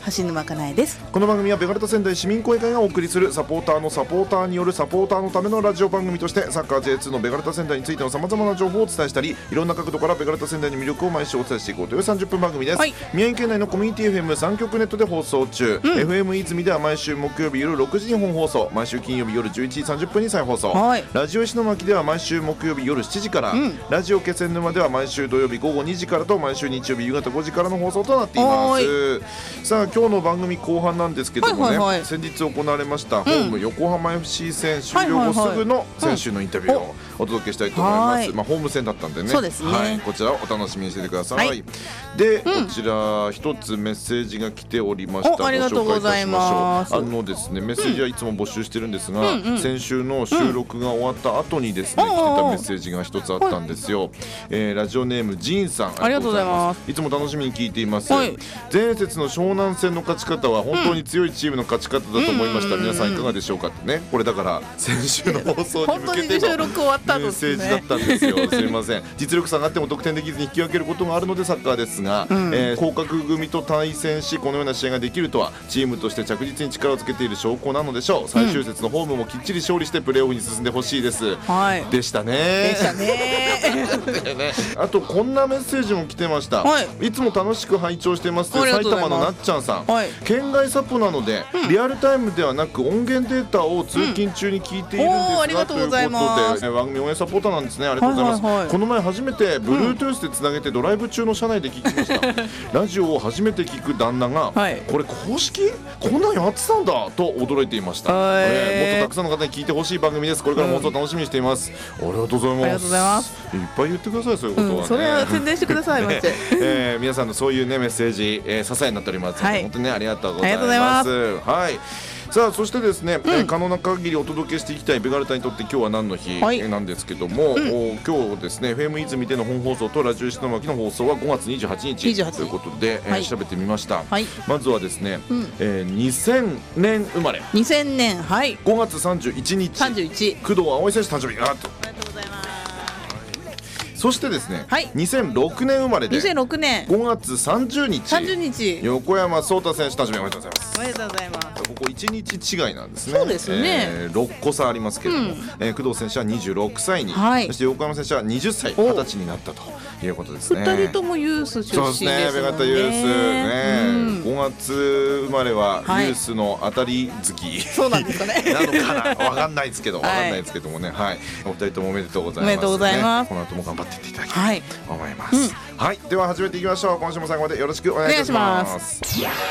橋沼かなえです。 この番組はベガルタ仙台市民公園会がお送りするサポーターのサポーターによるサポーターのためのラジオ番組として、サッカー J2 のベガルタ仙台についてのさまざまな情報をお伝えしたり、いろんな角度からベガルタ仙台の魅力を毎週お伝えしていこうという30分番組です、宮城県内のコミュニティ FM3 局ネットで放送中、FM 泉では毎週木曜日夜6時に本放送、毎週金曜日夜11時30分に再放送、ラジオ石巻では毎週木曜日夜7時から、ラジオ気仙沼では毎週土曜日午後2時からと、毎週日曜日夕方5時からの放送となっています。さあ今日の番組後半なんですけどもね、先日行われましたホーム横浜 FC 戦終了後すぐの選手のインタビューをお届けしたいと思います。ホーム戦だったんでね、こちらをお楽しみにしててください。で、こちら一つメッセージが来ておりました。 ありがとうございます。 ですね、メッセージはいつも募集してるんですが、先週の収録が終わった後にですね、来てたメッセージが一つあったんですよ。ラジオネームジンさん、 ありがとうございます。 いつも楽しみに聞いています。前節の湘南戦の勝ち方は本当に強いチームの勝ち方だと思いました。皆さんいかがでしょうかってね、これだから先週の放送に向けてのメッセージだったんですよ。すいません、実力差があっても得点できずに引き分けることがあるのでサッカーですが、降格組と対戦しこのような試合ができるとはチームとして着実に力をつけている証拠なのでしょう。最終節のホームもきっちり勝利してプレーオフに進んでほしいです、でしたね。あとこんなメッセージも来てました。いつも楽しく拝聴してますという埼玉のなっちゃんさん、県外サポなので、リアルタイムではなく音源データを通勤中に聞いているんですが、ということで番組応援サポーターなんですね。ありがとうございます。この前初めて Bluetooth でつなげてドライブ中の車内で聞きました。ラジオを初めて聞く旦那が、これ公式こんなんやってたんだと驚いていました。もっとたくさんの方に聞いてほしい番組です。これからも放送楽しみにしています。ありがとうございます。いっぱい言ってください、そういうことはね。 それは宣伝してください。 皆さんのそういうねメッセージ、支えになっておりますので、本当にねありがとうございます。さあそしてですね、可能な限りお届けしていきたいベガルタにとって今日は何の日、なんですけども、今日ですね FM 泉での本放送とラジオ石巻の放送は5月28日ということで、調べてみました。まずはですね、2000年生まれ、 2000年、5 月31日工藤葵選手誕生日。そしてですね、2006年生まれで 2006年 5月30日横山颯太選手誕生日おめでとうございます。 おめでとうございます。 ここ1日違いなんですね。 そうですね、 6個差ありますけれども、工藤選手は26歳に、そして横山選手は20歳20歳になったということですね。 2人ともユース出身ですもんね。 ベガルタユースね、5月生まれはユースの当たり好き、 そうなんですかねなのかな、わかんないですけどもね、お二人ともおめでとうございます。 おめでとうございます。 この後も頑張っていっていただきたいと思います。では始めていきましょう。今週も最後までよろしくお願いいたします。